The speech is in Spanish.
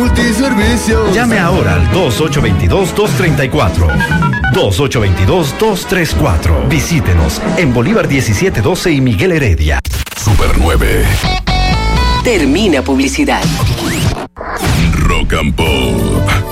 Multiservicios. Llame ahora al 2822-234. 2822-234. Visítenos en Bolívar 1712 y Miguel Heredia. Super 9. Termina publicidad. Rock and Pop.